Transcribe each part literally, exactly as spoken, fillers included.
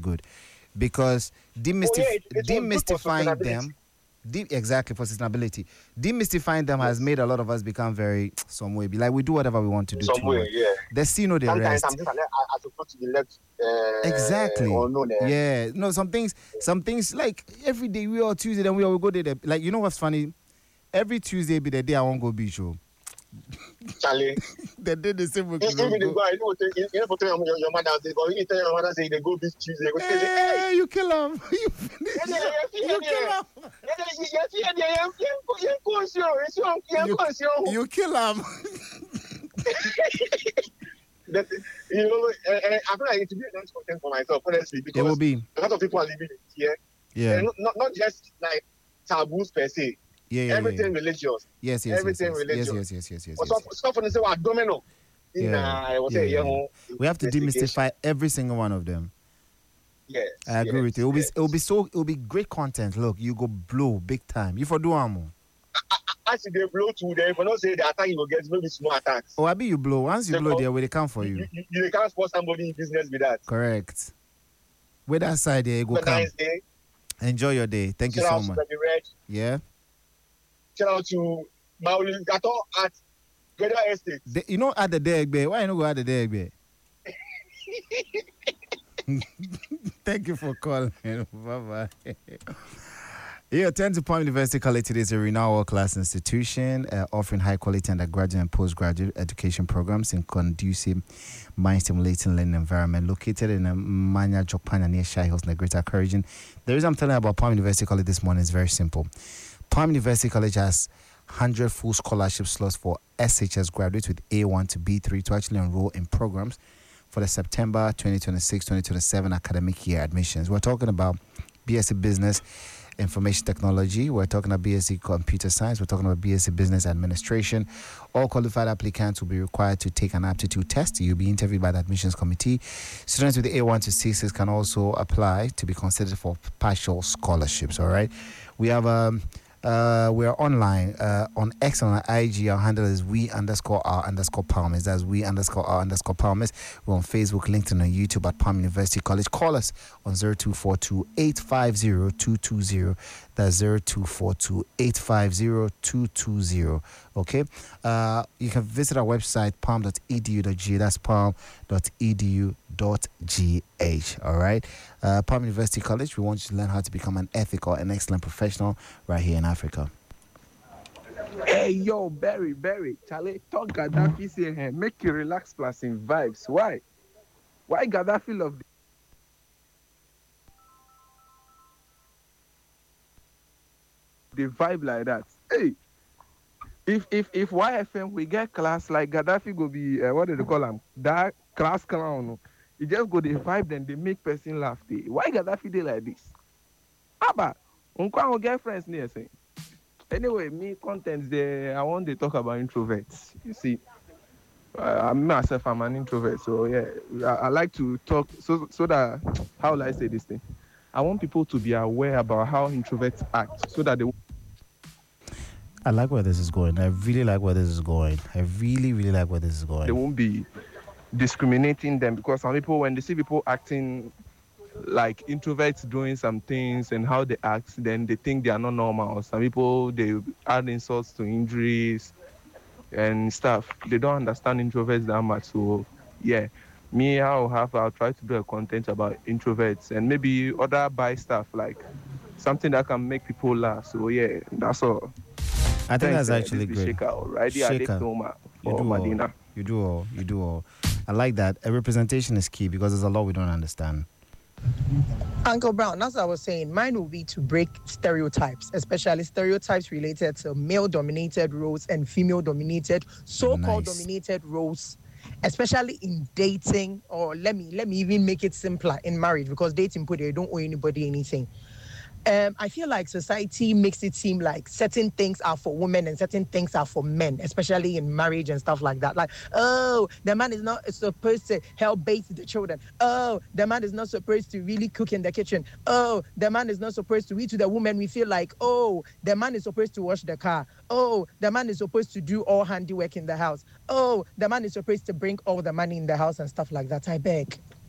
good because demystif- oh, yeah, it, it demystifying them. De- exactly for sustainability. Demystifying them yes. has made a lot of us become very some way. Be like we do whatever we want to do. Some way, yeah. They see no the Sometimes rest. I'm just like, I suppose to be left. Uh, exactly. Unknown, eh? Yeah. No, some things, some things like every day we all Tuesday, then we all go there. Like you know what's funny? Every Tuesday be the day I won't go beach. Oh. Charlie, they did the same. Even they go, I know you know for your, your mother say, but you tell your mother say they go this Tuesday. Go hey, hey, you kill him. You you kill him. You kill him. That, you know, uh, I feel like it will be a nice content for myself, honestly, because it will be. a lot of people are living here. Yeah. And not, not just like taboos per se. Yeah, yeah, everything yeah. religious. Yes, yes, everything yes, yes. religious. Yes, yes, yes, yes, yes. But yes, yes. Stuff on the say what domino. Yeah. I was yeah, saying, yeah. you know, we have to demystify every single one of them. Yes. I agree yes, with you. It'll yes. be it'll be so it'll be great content. Look, you go blow big time. You for do amo. As they blow to them, but not say the attack you will get maybe small attacks. Oh, I be you blow. Once you they blow, there will they come for you. You, you, you can't support somebody in business with that. Correct. With that side there, you go Have a come. nice day. Enjoy your day. Thank Shout you so out much. To Red. Yeah. Shout out to Mauli Gato at Geda Estate. The, you know at the day, why you not go at the day? Thank you for calling. Bye bye. Yeah, attend to Palm University College today is a renowned world-class institution uh, offering high-quality undergraduate and postgraduate education programs in conducive, mind-stimulating learning environment. Located in Manya, Japan, near Shai Hills, in the Greater Accra region. The reason I'm telling you about Palm University College this morning is very simple. Palm University College has one hundred full scholarship slots for S H S graduates with A one to B three to actually enroll in programs for the September twenty twenty-six twenty twenty-seven academic year admissions. We're talking about B S c Business Information Technology. We're talking about B S c Computer Science. We're talking about B S c Business Administration. All qualified applicants will be required to take an aptitude test. You'll be interviewed by the admissions committee. Students with the A one to C six can also apply to be considered for partial scholarships. All right. We have um. Uh, we're online uh, on X and on I G. Our handle is we underscore r underscore Palmers. That's we underscore r underscore Palmers. We're on Facebook, LinkedIn, and YouTube at Palm University College. Call us on zero two four two, eight five zero, two two zero. That's zero two four two, eight five zero, two two zero. Okay? Uh, you can visit our website, palm dot e d u dot g h. That's palm dot e d u dot g h. All right? Uh, Palm University College, we want you to learn how to become an ethical and excellent professional right here in Africa. Hey, yo, Barry, Barry, Charlie, talk Gaddafi say, hey, make you relax plus in vibes. Why? Why Gaddafi love the vibe like that? Hey, if if if Y F M we get class like Gaddafi go be, uh, what do they call him? That class clown. You just go the vibe, then they make person laugh. They. Why Gaddafi they like this? Abba, unko get friends near saying. Anyway, me content there. I want to talk about introverts. You see, uh, I myself I'm an introvert, so yeah, I, I like to talk so so that how will I say this thing? I want people to be aware about how introverts act, so that they. I like where this is going. I really like where this is going. I really, really like where this is going. They won't be discriminating them, because some people, when they see people acting like introverts doing some things and how they act, then they think they are not normal. Some people, they add insults to injuries and stuff. They don't understand introverts that much. So yeah, me, I'll have, I'll try to do a content about introverts and maybe other by stuff, like something that can make people laugh. So yeah, that's all. I think Thanks, that's actually uh, great. Shaker, right? Shaker. For you do Medina. all. You do all. You do all. I like that. A representation is key because there's a lot we don't understand. Uncle Brown, that's what I was saying. Mine will be to break stereotypes, especially stereotypes related to male-dominated roles and female-dominated, so-called nice. dominated roles, especially in dating, or let me let me even make it simpler, in marriage, because dating, put you don't owe anybody anything. Um, I feel like society makes it seem like certain things are for women and certain things are for men, especially in marriage and stuff like that. Like, oh, the man is not supposed to help bathe the children. Oh, the man is not supposed to really cook in the kitchen. Oh, the man is not supposed to read to the woman. We feel like, oh, the man is supposed to wash the car. Oh, the man is supposed to do all handiwork in the house. Oh, the man is supposed to bring all the money in the house and stuff like that. I beg.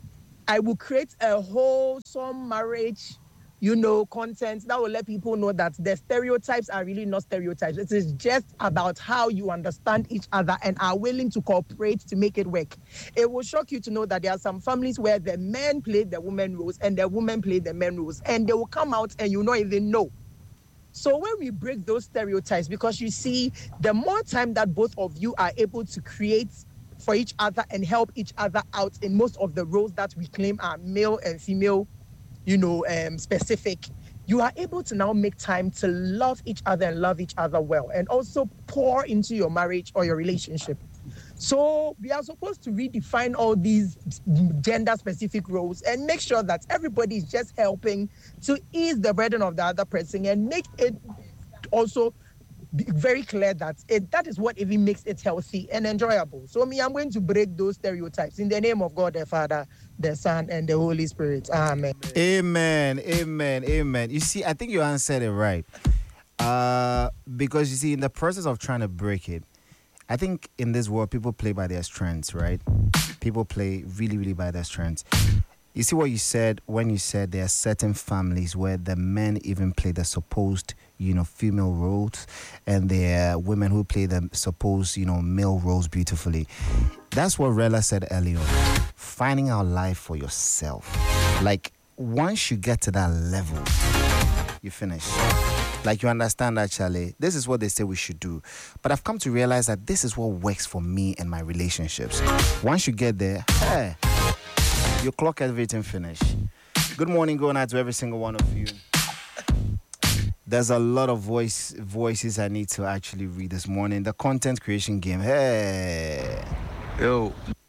I will create a wholesome marriage, you know, content that will let people know that the stereotypes are really not stereotypes. It is just about how you understand each other and are willing to cooperate to make it work. It will shock you to know that there are some families where the men play the women roles and the women play the men roles, and they will come out and you not even know. So when we break those stereotypes, because you see, the more time that both of you are able to create for each other and help each other out in most of the roles that we claim are male and female, you know, um, specific, you are able to now make time to love each other and love each other well, and also pour into your marriage or your relationship. So we are supposed to redefine all these gender-specific roles and make sure that everybody is just helping to ease the burden of the other person and make it also be very clear that it, that is what even makes it healthy and enjoyable. So me, I'm going to break those stereotypes in the name of God, the Father, the Son, and the Holy Spirit. Amen. Amen. Amen. Amen. You see, I think you answered it right. Uh, because you see, in the process of trying to break it, I think in this world, people play by their strengths, right? People play really, really by their strengths. You see what you said when you said there are certain families where the men even play the supposed, you know, female roles, and there are women who play the supposed, you know, male roles beautifully. That's what Rella said earlier. Finding out life for yourself. Like, once you get to that level, you finish. Like, you understand actually, this is what they say we should do. But I've come to realize that this is what works for me and my relationships. Once you get there, hey, you clock everything finish. Good morning, going out to every single one of you. There's a lot of voice voices I need to actually read this morning. The content creation game. Hey. Yo.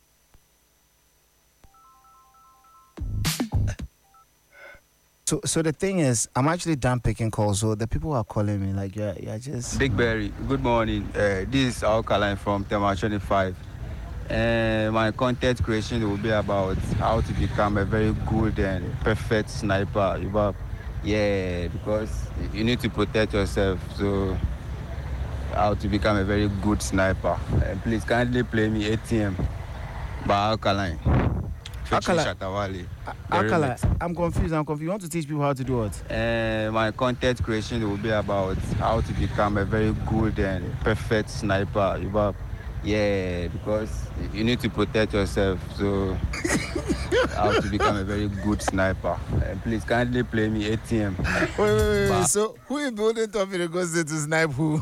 So, so the thing is, I'm actually done picking calls. So the people are calling me like, yeah, yeah, just. Big Berry, good morning. Uh, this is Alkaline from Tema twenty-five. And my content creation will be about how to become a very good and perfect sniper. Yeah, because you need to protect yourself. So, how to become a very good sniper. And please kindly play me A T M by Alkaline. Alkaline. Alkaline. I'm confused. I'm confused. You want to teach people how to do what? Uh, my content creation will be about how to become a very good and perfect sniper. Yeah, because you need to protect yourself. So, how to become a very good sniper. And please kindly play me A T M. Wait, wait, wait. wait. So, who in building topic that goes to snipe who?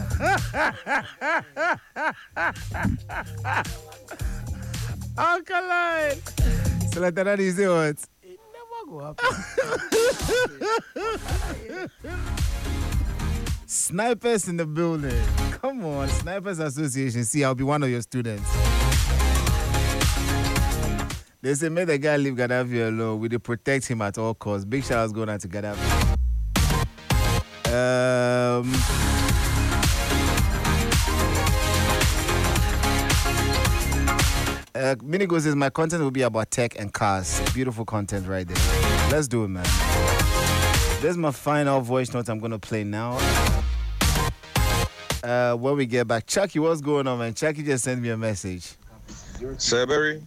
Alkaline. So like that, you say what? It never go up. Snipers in the building. Come on, Snipers Association. See, I'll be one of your students. They say, may the guy leave Gaddafi alone. We will protect him at all costs. Big shout outs going out to Gaddafi. Um... Uh, Minigo says my content will be about tech and cars. Beautiful content right there. Let's do it, man. This is my final voice note I'm going to play now. Uh, when we get back, Chucky, what's going on, man? Chucky just sent me a message. Sirberry.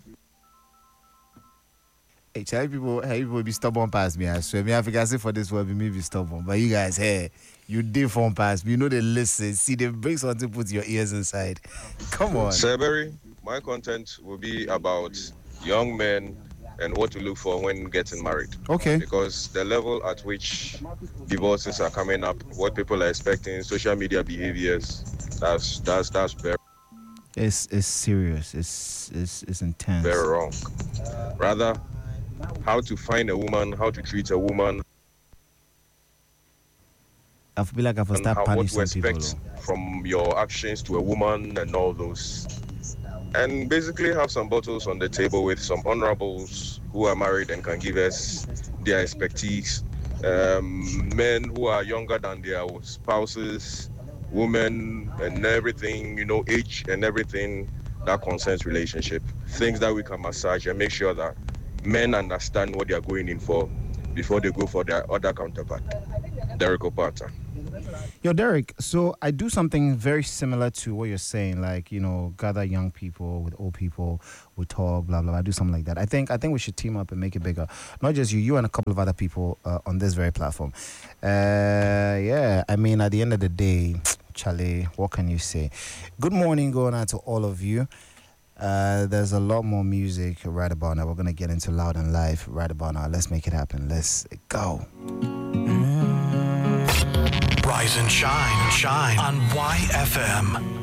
Hey, Chucky, people, hey, people be stubborn past me. I swear, me, I think I say for this word, me be stubborn. But you guys, hey, you did phone past me. You know they listen. See, they bring something, put your ears inside. Come on. Sirberry. My content will be about young men and what to look for when getting married. Okay. Because the level at which divorces are coming up, what people are expecting, social media behaviors, that's that's that's very It's it's serious. It's it's it's intense. very wrong. Rather, how to find a woman, how to treat a woman, I feel like I have to and start how, what to punishing people. expect from your actions to a woman and all those. And basically have some bottles on the table with some honorables who are married and can give us their expertise. Um, men who are younger than their spouses, women and everything, you know, age and everything that concerns relationship. Things that we can massage and make sure that men understand what they are going in for before they go for their other counterpart. Derek Opata. Yo, Derek, so I do something very similar to what you're saying, like, you know, gather young people with old people, we talk, blah, blah, blah. I do something like that. I think I think we should team up and make it bigger. Not just you, you and a couple of other people uh, on this very platform. Uh, yeah, I mean, at the end of the day, Charlie, what can you say? Good morning going out to all of you. Uh, there's a lot more music right about now. We're going to get into Loud and Live right about now. Let's make it happen. Let's go. Rise and shine, shine on Y F M.